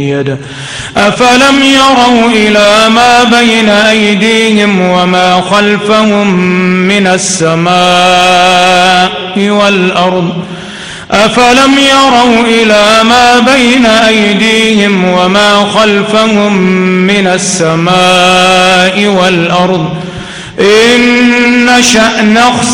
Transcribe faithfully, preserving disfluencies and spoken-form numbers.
أفلم يروا إلى ما بين أيديهم وما خلفهم من السماء والأرض أفلم يروا إلى ما بين أيديهم وما خلفهم من السماء والأرض إن نشأ نخسف